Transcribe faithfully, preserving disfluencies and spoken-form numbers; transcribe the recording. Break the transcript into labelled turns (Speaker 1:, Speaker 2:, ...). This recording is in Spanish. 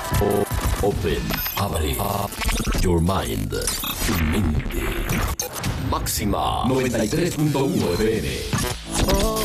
Speaker 1: O- Open. Abre. Up your mind. Tu mente. Máxima noventa y tres punto uno F M.